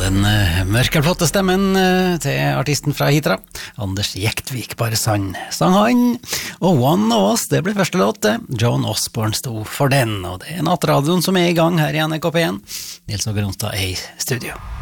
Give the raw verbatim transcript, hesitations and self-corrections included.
den uh, mørkelflotte stemmen uh, til artisten fra Hitra, Anders Jektvik, bare sann, sang han. Og One of Us, det ble første låt, det. Joan Osborne sto for den, og det er nattradioen som er i gang her i N R K P en. Nils Åge Ronstad er i studio.